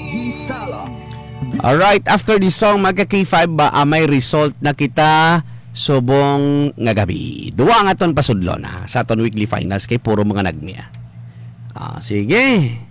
Alright, after this song, magka-K5 ba may result na kita subong nga gabi. Duwa nga ton pasudlon ha, sa aton weekly finals kay puro mga nagmiya. Sige.